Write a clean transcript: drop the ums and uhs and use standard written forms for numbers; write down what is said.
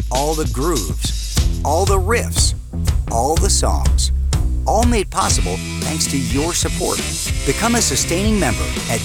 all the grooves, all the riffs, all the songs. All made possible thanks to your support. Become a sustaining member at